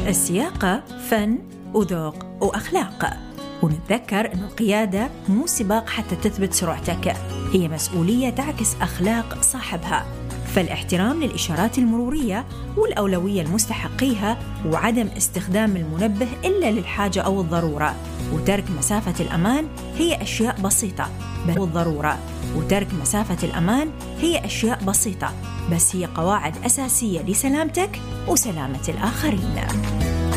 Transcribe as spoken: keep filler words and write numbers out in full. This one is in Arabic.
السياقة فن وذوق وأخلاق، ونتذكر أن القيادة مو سباق حتى تثبت سرعتك، هي مسؤولية تعكس أخلاق صاحبها. فالاحترام للإشارات المرورية والأولوية لمستحقيها، وعدم استخدام المنبه إلا للحاجة أو الضرورة، وترك مسافة الأمان هي أشياء بسيطة بالضرورة وترك مسافة الأمان هي أشياء بسيطة بس هي قواعد أساسية لسلامتك وسلامة الآخرين.